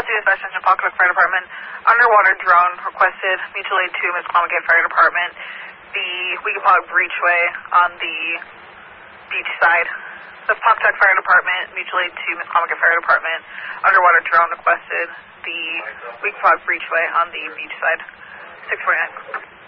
Dispatch Engine Pocketuck Fire Department. Underwater drone requested. Mutual aid to Misquamicut Fire Department. The Weekapaug Breachway on the beach side. The Pocketuck Fire Department. Mutual aid to Misquamicut Fire Department. Underwater drone requested. The Weekapaug Breachway on the beach side. 649.